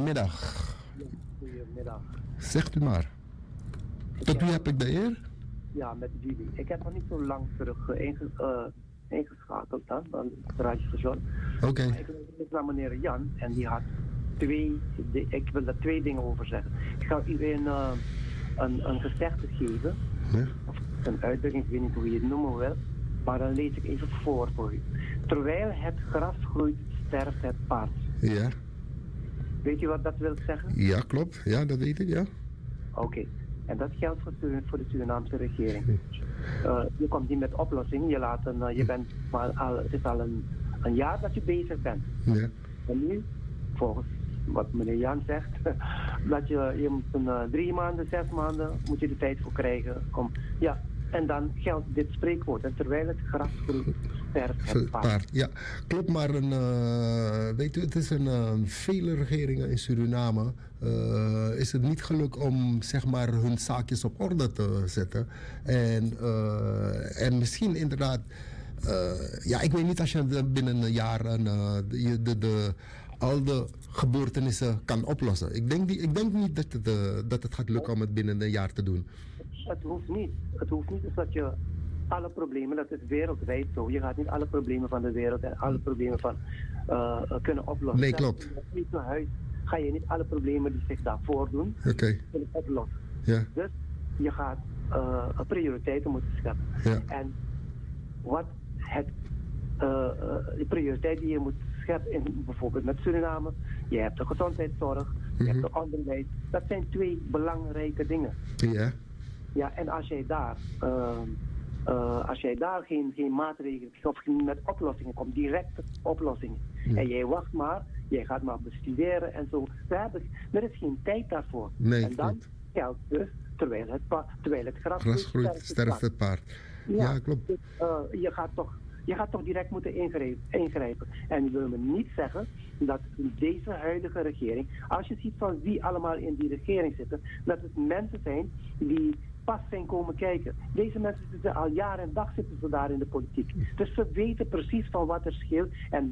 goedemiddag. Ja, goedemiddag. Zegt u maar. Tot wie heb ik de eer? Ja, met Willy. Ik heb nog niet zo lang terug ingeschakeld dan het radiostation. Oké. Ik wil eens naar meneer Jan en die had ik wil daar twee dingen over zeggen. Ik ga u een gezegde geven, Ja. of een uitdrukking, ik weet niet hoe je het noemen wil, maar dan lees ik even voor u. Terwijl het gras groeit, sterft het paard. Ja. Weet u wat dat wil zeggen? Ja, klopt. Ja, dat weet ik, ja. Oké. En dat geldt voor de Surinaamse regering. Je komt niet met oplossingen. Het is al een jaar dat je bezig bent. Ja. En nu, volgens wat meneer Jan zegt, dat je moet 3 maanden, 6 maanden moet je de tijd voor krijgen. En dan geldt dit spreekwoord. En terwijl het gras groeit, sterft het paard. Ja, klopt, maar weet u, het is vele regeringen in Suriname is het niet gelukt om zeg maar hun zaakjes op orde te zetten. En misschien inderdaad, ik weet niet als je binnen een jaar al de gebeurtenissen kan oplossen. Ik denk niet dat het gaat lukken om het binnen een jaar te doen. Het hoeft niet. Het hoeft niet dus dat je alle problemen, dat is wereldwijd zo. Je gaat niet alle problemen van de wereld en alle problemen van kunnen oplossen. Nee, klopt. In je huis ga je niet alle problemen die zich daar voordoen kunnen oplossen. Ja. Dus je gaat prioriteiten moeten scheppen. Ja. En wat de prioriteit die je moet scheppen, in, bijvoorbeeld met Suriname, je hebt de gezondheidszorg, je hebt de onderwijs. Dat zijn 2 belangrijke dingen. Ja. Ja, en als jij daar geen maatregelen of met oplossingen komt, directe oplossingen. En jij wacht maar, jij gaat maar bestuderen en zo. Er is geen tijd daarvoor. Nee, en dan geldt dus, terwijl het gras groeit, sterft het paard. Ja, klopt. Dus, je gaat toch direct moeten ingrijpen. En ik wil me niet zeggen dat deze huidige regering, als je ziet van wie allemaal in die regering zitten, dat het mensen zijn die pas zijn komen kijken. Deze mensen zitten al jaar en dag zitten ze daar in de politiek. Dus ze weten precies van wat er scheelt en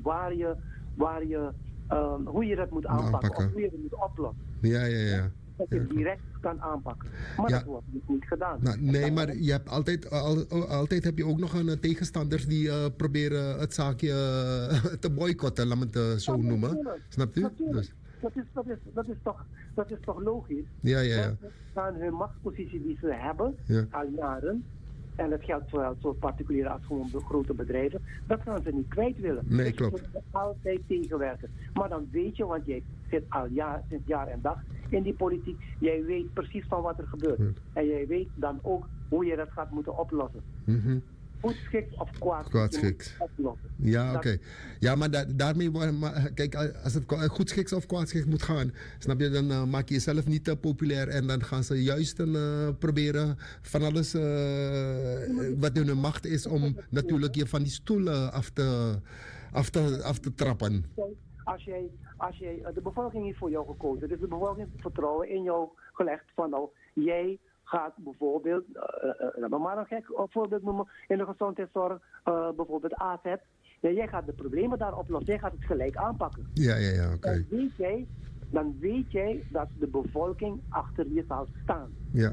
hoe je dat moet aanpakken. Of hoe je dat moet oplossen. Ja. Dat je direct kan aanpakken. Maar dat wordt niet gedaan. Nee, maar je hebt altijd heb je ook nog een tegenstanders die proberen het zaakje te boycotten, laat me het zo noemen. Snapt u? Dus. Dat is toch logisch? Ja. Aan hun machtspositie die ze hebben, al jaren, en dat geldt zowel voor particuliere als gewoon grote bedrijven, dat gaan ze niet kwijt willen. Nee, dus klopt. ze moeten altijd tegenwerken. Maar dan weet je, want jij zit al sinds jaar en dag in die politiek, jij weet precies van wat er gebeurt. En jij weet dan ook hoe je dat gaat moeten oplossen. Goedschiks of kwaadschiks oplossen. Ja, oké. Ja, maar daarmee, kijk, als het goedschiks of kwaadschiks moet gaan, snap je, dan maak je jezelf niet populair en dan gaan ze juist proberen van alles wat in hun macht is om natuurlijk je van die stoel af te trappen. Als jij, de bevolking heeft voor jou gekozen, dus de bevolking heeft vertrouwen in jou gelegd van nou, jij gaat bijvoorbeeld, laat me maar een gek voorbeeld noemen, in de gezondheidszorg, bijvoorbeeld AZ. Ja, jij gaat de problemen daar oplossen, jij gaat het gelijk aanpakken. Ja, oké. Dan weet jij dat de bevolking achter je zal staan. Ja.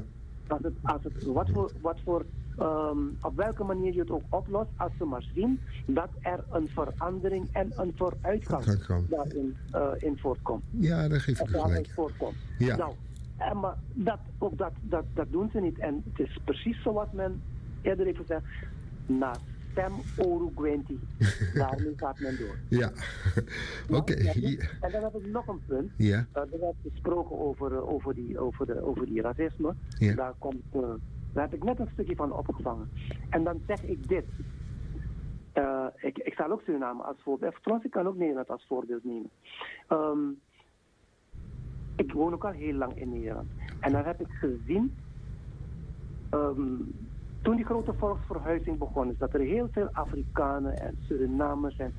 Op welke manier je het ook oplost, als ze maar zien dat er een verandering en een vooruitgang daarin in voortkomt. Ja, dat geeft het gelijk. Ja. Nou, maar dat doen ze niet. En het is precies zoals men eerder heeft gezegd, na stem Oru Gwenti, daarmee gaat men door. Ja, oké. En dan heb ik nog een punt. Ja. Er werd gesproken over die racisme. Ja. Daar heb ik net een stukje van opgevangen. En dan zeg ik dit. Ik zal ook Suriname als voorbeeld. Trouwens, ik kan ook Nederland als voorbeeld nemen. Ik woon ook al heel lang in Nederland. En dan heb ik gezien, toen die grote volksverhuizing begon, is dat er heel veel Afrikanen en Surinamers en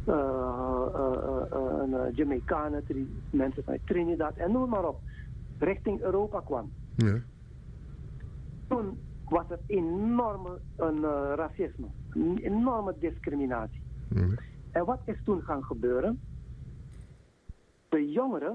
Jamaicanen, mensen van Trinidad en noem maar op, richting Europa kwam. Ja. Toen was er enorme racisme, een enorme discriminatie. En wat is toen gaan gebeuren? De jongeren